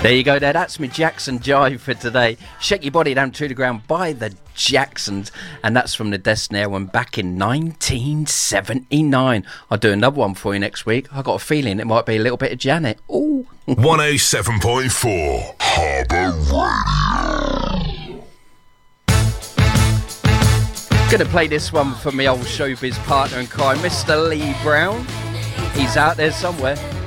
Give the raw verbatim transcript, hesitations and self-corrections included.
There you go there, that's me Jackson Jive for today. Shake Your Body Down to the Ground by the Jacksons, and that's from the Destiny one back in nineteen seventy-nine. I'll do another one for you next week. I got a feeling it might be a little bit of Janet. Ooh. one oh seven point four Harbour Radio. Gonna play this one for my old showbiz partner in crime, Mister Lee Brown. He's out there somewhere.